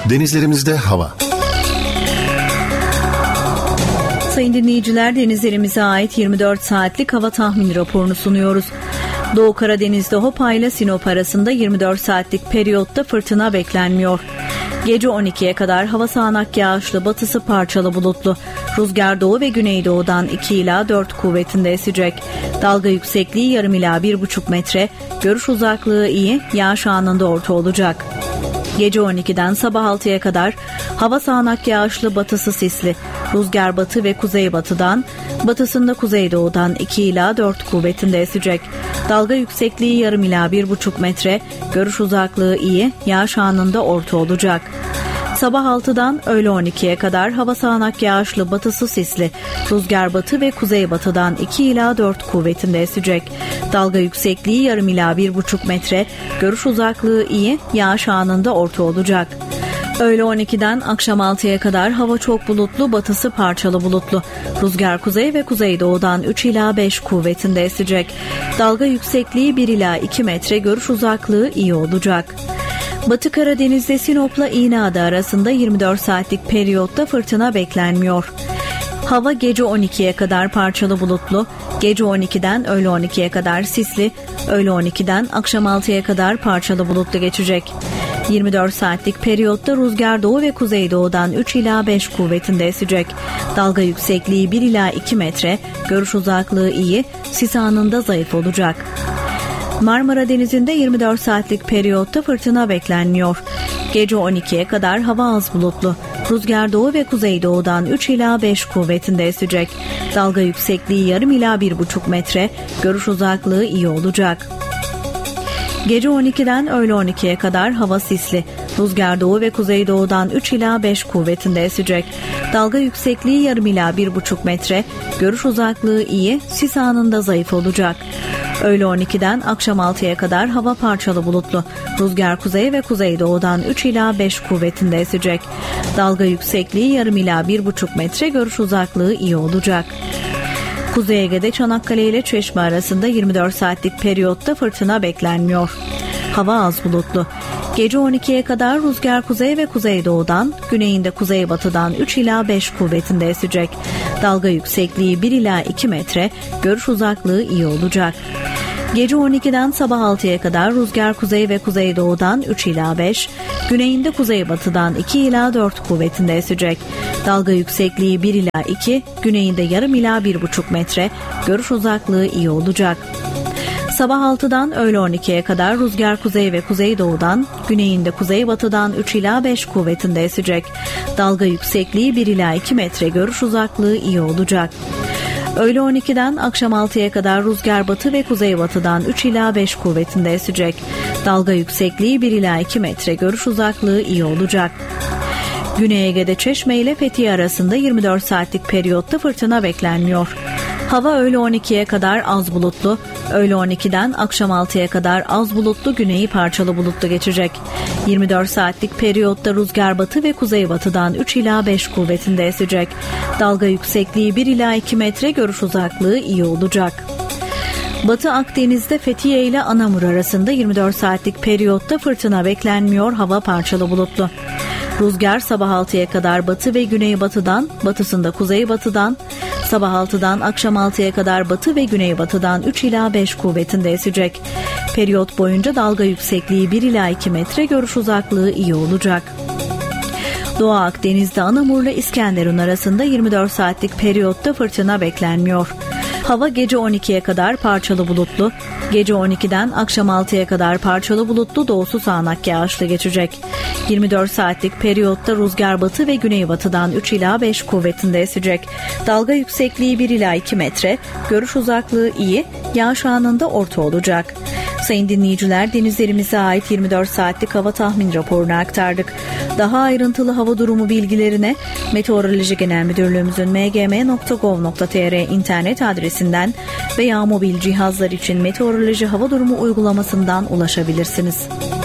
Denizlerimizde hava. Sayın dinleyiciler, denizlerimize ait 24 saatlik hava tahmini raporunu sunuyoruz. Doğu Karadeniz'de Hopa ile Sinop arasında 24 saatlik periyotta fırtına beklenmiyor. Gece 12'ye kadar hava sağanak yağışlı, batısı parçalı bulutlu. Rüzgar doğu ve güneydoğudan 2 ila 4 kuvvetinde esecek. Dalga yüksekliği yarım ila 1,5 metre. Görüş uzaklığı iyi, yağış anında orta olacak. Gece 12'den sabah 6'ya kadar hava sağanak yağışlı, batısı sisli. Rüzgar batı ve kuzeybatıdan, batısında kuzeydoğudan 2 ila 4 kuvvetinde esecek. Dalga yüksekliği yarım ila 1,5 metre. Görüş uzaklığı iyi, yağış anında orta olacak. Sabah 6'dan öğle 12'ye kadar hava sağanak yağışlı, batısı sisli. Rüzgar batı ve kuzeybatıdan 2 ila 4 kuvvetinde esecek. Dalga yüksekliği yarım ila 1,5 metre. Görüş uzaklığı iyi, yağış anında orta olacak. Öğle 12'den akşam 6'ya kadar hava çok bulutlu, batısı parçalı bulutlu. Rüzgar kuzey ve kuzeydoğudan 3 ila 5 kuvvetinde esecek. Dalga yüksekliği 1 ila 2 metre, görüş uzaklığı iyi olacak. Batı Karadeniz'de Sinop'la İğneada arasında 24 saatlik periyotta fırtına beklenmiyor. Hava gece 12'ye kadar parçalı bulutlu, gece 12'den öğle 12'ye kadar sisli, öğle 12'den akşam 6'ya kadar parçalı bulutlu geçecek. 24 saatlik periyotta rüzgar doğu ve kuzeydoğudan 3 ila 5 kuvvetinde esecek. Dalga yüksekliği 1 ila 2 metre, görüş uzaklığı iyi, sis anında zayıf olacak. Marmara Denizi'nde 24 saatlik periyotta fırtına beklenmiyor. Gece 12'ye kadar hava az bulutlu. Rüzgar doğu ve kuzeydoğudan 3 ila 5 kuvvetinde esecek. Dalga yüksekliği yarım ila 1,5 metre, görüş uzaklığı iyi olacak. Gece 12'den öğle 12'ye kadar hava sisli. Rüzgar doğu ve kuzeydoğudan 3 ila 5 kuvvetinde esecek. Dalga yüksekliği yarım ila 1,5 metre, görüş uzaklığı iyi, sis anında zayıf olacak. Öğle 12'den akşam 6'ya kadar hava parçalı bulutlu. Rüzgar kuzey ve kuzeydoğudan 3 ila 5 kuvvetinde esecek. Dalga yüksekliği yarım ila 1,5 metre, görüş uzaklığı iyi olacak. Kuzey Ege'de Çanakkale ile Çeşme arasında 24 saatlik periyotta fırtına beklenmiyor. Hava az bulutlu. Gece 12'ye kadar rüzgar kuzey ve kuzeydoğudan, güneyinde kuzeybatıdan 3 ila 5 kuvvetinde esecek. Dalga yüksekliği 1 ila 2 metre, görüş uzaklığı iyi olacak. Gece 12'den sabah 6'ya kadar rüzgar kuzey ve kuzeydoğudan 3 ila 5, güneyinde kuzeybatıdan 2 ila 4 kuvvetinde esecek. Dalga yüksekliği 1 ila 2, güneyinde yarım ila 1,5 metre, görüş uzaklığı iyi olacak. Sabah 6'dan öğle 12'ye kadar rüzgar kuzey ve kuzeydoğudan, güneyinde kuzeybatıdan 3 ila 5 kuvvetinde esecek. Dalga yüksekliği 1 ila 2 metre, görüş uzaklığı iyi olacak. Öğle 12'den akşam 6'ya kadar rüzgar batı ve kuzeybatıdan 3 ila 5 kuvvetinde esecek. Dalga yüksekliği 1 ila 2 metre, görüş uzaklığı iyi olacak. Güney Ege'de Çeşme ile Fethiye arasında 24 saatlik periyotta fırtına beklenmiyor. Hava öğle 12'ye kadar az bulutlu, öğle 12'den akşam 6'ya kadar az bulutlu, güneyi parçalı bulutlu geçecek. 24 saatlik periyotta rüzgar batı ve kuzeybatıdan 3 ila 5 kuvvetinde esecek. Dalga yüksekliği 1 ila 2 metre, görüş uzaklığı iyi olacak. Batı Akdeniz'de Fethiye ile Anamur arasında 24 saatlik periyotta fırtına beklenmiyor, hava parçalı bulutlu. Rüzgar sabah 6'ya kadar batı ve güneybatıdan, batısında kuzeybatıdan, sabah 6'dan akşam 6'ya kadar batı ve güneybatıdan 3 ila 5 kuvvetinde esecek. Periyot boyunca dalga yüksekliği 1 ila 2 metre, görüş uzaklığı iyi olacak. Doğu Akdeniz'de Anamur'la İskenderun arasında 24 saatlik periyotta fırtına beklenmiyor. Hava gece 12'ye kadar parçalı bulutlu, gece 12'den akşam 6'ya kadar parçalı bulutlu, doğusu sağanak yağışlı geçecek. 24 saatlik periyotta rüzgar batı ve güneybatıdan 3 ila 5 kuvvetinde esecek. Dalga yüksekliği 1 ila 2 metre, görüş uzaklığı iyi, yağış anında orta olacak. Sayın dinleyiciler, denizlerimize ait 24 saatlik hava tahmin raporunu aktardık. Daha ayrıntılı hava durumu bilgilerine Meteoroloji Genel Müdürlüğümüzün mgm.gov.tr internet adresinden veya mobil cihazlar için meteoroloji hava durumu uygulamasından ulaşabilirsiniz.